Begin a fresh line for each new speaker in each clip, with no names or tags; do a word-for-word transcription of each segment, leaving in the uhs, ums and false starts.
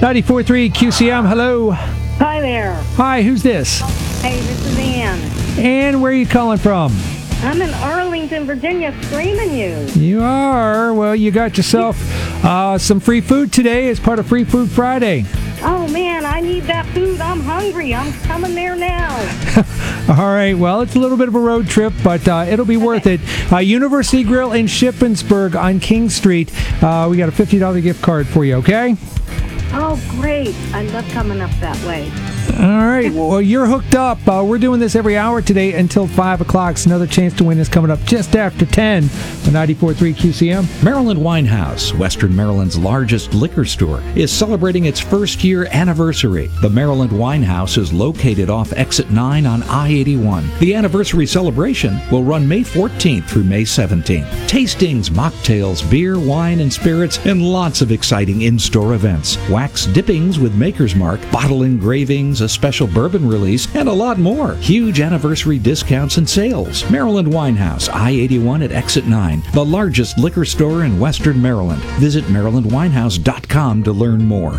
ninety-four point three Q C M, hello.
Hi there.
Hi, who's this?
Hey, this is Ann.
Ann, where are you calling from?
I'm in Arlington, Virginia, screaming you.
You are? Well, you got yourself uh, some free food today as part of Free Food Friday.
Oh, man, I need that food. I'm hungry. I'm coming there now.
All right, well, it's a little bit of a road trip, but uh, it'll be worth it. Uh, University Grill in Shippensburg on King Street. Uh, we got a fifty dollars gift card for you, okay?
Oh, great. I love coming up that way.
All right. Well, you're hooked up. Uh, we're doing this every hour today until five o'clock. So another chance to win is coming up just after ten on ninety-four point three Q C M.
Maryland Winehouse, Western Maryland's largest liquor store, is celebrating its first year anniversary. The Maryland Winehouse is located off Exit nine on I eighty-one. The anniversary celebration will run May fourteenth through May seventeenth. Tastings, mocktails, beer, wine, and spirits, and lots of exciting in-store events. Wax dippings with Maker's Mark, bottle engravings, a special bourbon release, and a lot more. Huge anniversary discounts and sales. Maryland Winehouse, I eighty-one at Exit nine, the largest liquor store in Western Maryland. Visit maryland winehouse dot com to learn more.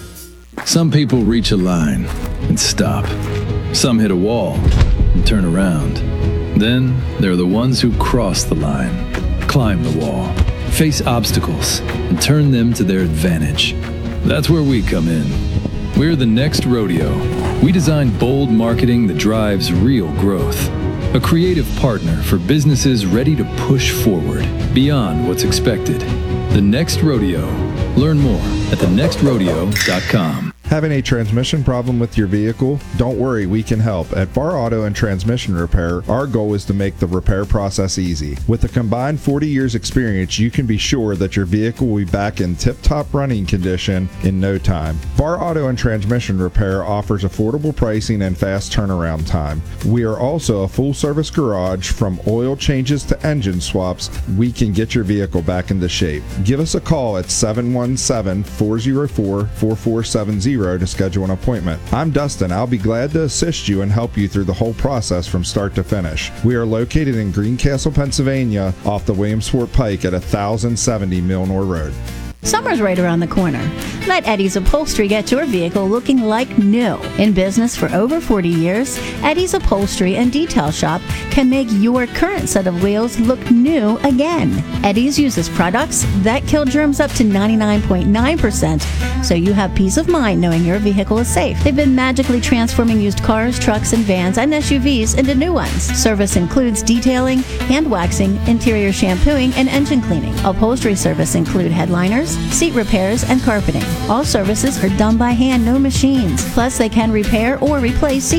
Some people reach a line and stop. Some hit a wall and turn around. Then there are the ones who cross the line, climb the wall, face obstacles, and turn them to their advantage. That's where we come in. We're the Next Rodeo. We design bold marketing that drives real growth. A creative partner for businesses ready to push forward beyond what's expected. The Next Rodeo. Learn more at the next rodeo dot com.
Having a transmission problem with your vehicle? Don't worry, we can help. At Bar Auto and Transmission Repair, our goal is to make the repair process easy. With a combined forty years experience, you can be sure that your vehicle will be back in tip-top running condition in no time. Bar Auto and Transmission Repair offers affordable pricing and fast turnaround time. We are also a full-service garage. From oil changes to engine swaps, we can get your vehicle back into shape. Give us a call at seven one seven, four zero four, four four seven zero to schedule an appointment. I'm Dustin. I'll be glad to assist you and help you through the whole process from start to finish. We are located in Greencastle, Pennsylvania, off the Williamsport Pike at one thousand seventy Milnor Road.
Summer's right around the corner. Let Eddie's Upholstery get your vehicle looking like new. In business for over forty years, Eddie's Upholstery and Detail Shop can make your current set of wheels look new again. Eddie's uses products that kill germs up to ninety-nine point nine percent, so you have peace of mind knowing your vehicle is safe. They've been magically transforming used cars, trucks, and vans and S U Vs into new ones. Service includes detailing, hand waxing, interior shampooing, and engine cleaning. Upholstery service include headliners, seat repairs, and carpeting. All services are done by hand, no machines. Plus, they can repair or replace seat